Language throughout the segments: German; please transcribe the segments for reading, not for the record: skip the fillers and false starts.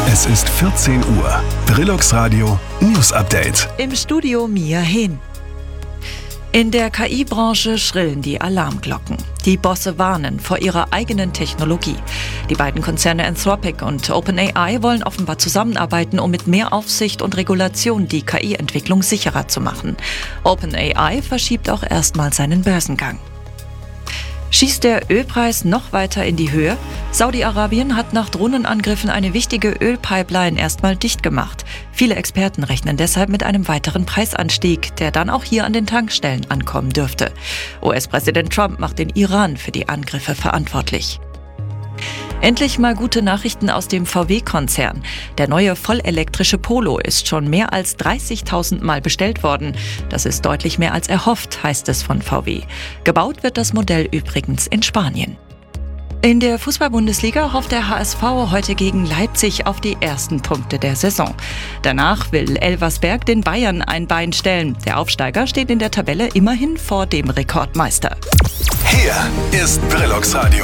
Es ist 14 Uhr. Brillux Radio News Update. Im Studio Mia Hehn. In der KI-Branche schrillen die Alarmglocken. Die Bosse warnen vor ihrer eigenen Technologie. Die beiden Konzerne Anthropic und OpenAI wollen offenbar zusammenarbeiten, um mit mehr Aufsicht und Regulation die KI-Entwicklung sicherer zu machen. OpenAI verschiebt auch erstmal seinen Börsengang. Schießt der Ölpreis noch weiter in die Höhe? Saudi-Arabien hat nach Drohnenangriffen eine wichtige Ölpipeline erstmal dicht gemacht. Viele Experten rechnen deshalb mit einem weiteren Preisanstieg, der dann auch hier an den Tankstellen ankommen dürfte. US-Präsident Trump macht den Iran für die Angriffe verantwortlich. Endlich mal gute Nachrichten aus dem VW-Konzern. Der neue vollelektrische Polo ist schon mehr als 30.000 Mal bestellt worden. Das ist deutlich mehr als erhofft, heißt es von VW. Gebaut wird das Modell übrigens in Spanien. In der Fußball-Bundesliga hofft der HSV heute gegen Leipzig auf die ersten Punkte der Saison. Danach will Elversberg den Bayern ein Bein stellen. Der Aufsteiger steht in der Tabelle immerhin vor dem Rekordmeister. Hier ist Brillux Radio.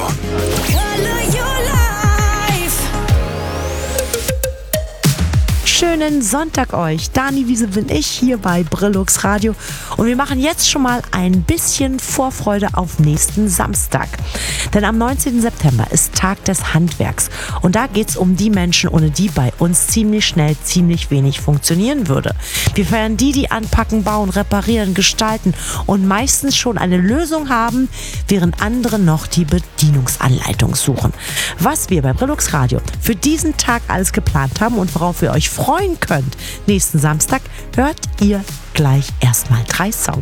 Schönen Sonntag euch. Dani Wiese bin ich hier bei Brillux Radio und wir machen jetzt schon mal ein bisschen Vorfreude auf nächsten Samstag. Denn am 19. September ist Tag des Handwerks und da geht es um die Menschen, ohne die bei uns ziemlich schnell ziemlich wenig funktionieren würde. Wir feiern die anpacken, bauen, reparieren, gestalten und meistens schon eine Lösung haben, während andere noch die Bedienungsanleitung suchen. Was wir bei Brillux Radio für diesen Tag alles geplant haben und worauf ihr euch freuen könnt nächsten Samstag, hört ihr gleich erstmal 3 Songs.